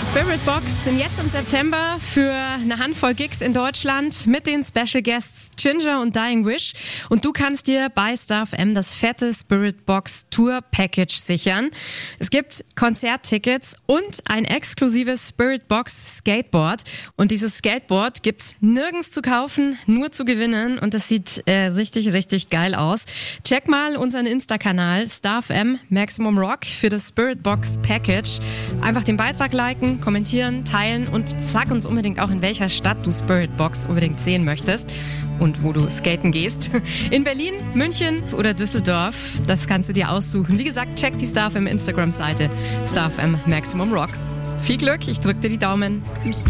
Spirit Box sind jetzt im September für eine Handvoll Gigs in Deutschland mit den Special Guests Ginger und Dying Wish. Und du kannst dir bei Star FM das fette Spirit Box Tour Package sichern. Es gibt Konzerttickets und ein exklusives Spirit Box Skateboard. Und dieses Skateboard gibt's nirgends zu kaufen, nur zu gewinnen. Und das sieht richtig, richtig geil aus. Check mal unseren Insta-Kanal Star FM Maximum Rock für das Spirit Box Package. Einfach den Beitrag liken, kommentieren, teilen und sag uns unbedingt auch, in welcher Stadt du Spirit Box unbedingt sehen möchtest und wo du skaten gehst. In Berlin, München oder Düsseldorf, das kannst du dir aussuchen. Wie gesagt, check die Star FM Instagram-Seite Star FM Maximum Rock. Viel Glück, ich drück dir die Daumen.